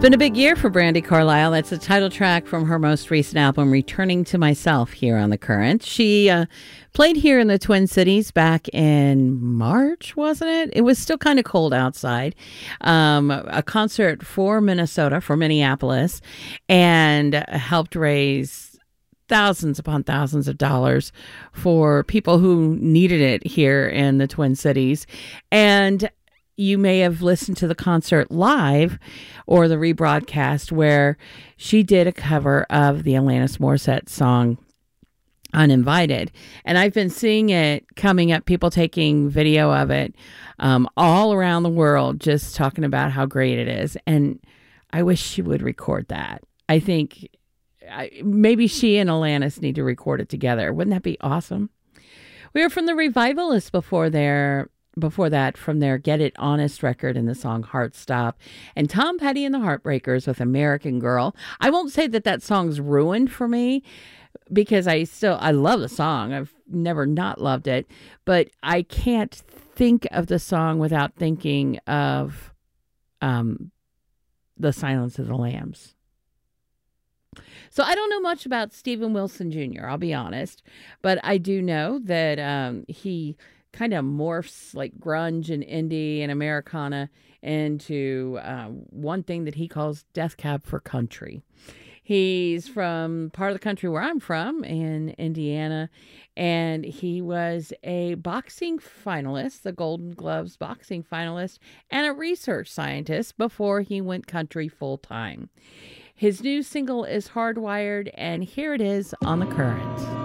been a big year for Brandi Carlile. That's the title track from her most recent album, Returning to Myself, here on The Current. She played here in the Twin Cities back in March, wasn't it? It was still kind of cold outside. A concert for Minnesota, for Minneapolis, and helped raise thousands upon thousands of dollars for people who needed it here in the Twin Cities. And you may have listened to the concert live or the rebroadcast where she did a cover of the Alanis Morissette song Uninvited. And I've been seeing it coming up, people taking video of it all around the world, just talking about how great it is. And I wish she would record that. I think maybe she and Alanis need to record it together. Wouldn't that be awesome? We were from the Revivalists before that, from their Get It Honest record and the song Heart Stop, and Tom Petty and the Heartbreakers with American Girl. I won't say that song's ruined for me because I love the song. I've never not loved it, but I can't think of the song without thinking of The Silence of the Lambs. So I don't know much about Steven Wilson Jr., I'll be honest, but I do know that he kind of morphs like grunge and indie and Americana into one thing that he calls Death Cab for Country. He's from part of the country where I'm from in Indiana, and he was a boxing finalist, the Golden Gloves boxing finalist, and a research scientist before he went country full time. His new single is Hardwired, and here it is on The Current.